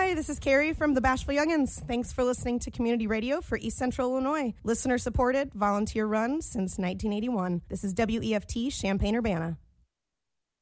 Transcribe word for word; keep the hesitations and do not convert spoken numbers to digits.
Hi, this is Carrie from the Bashful Youngins. Thanks for listening to Community Radio for East Central Illinois. Listener-supported, volunteer-run since nineteen eighty-one. This is W E F T Champaign-Urbana.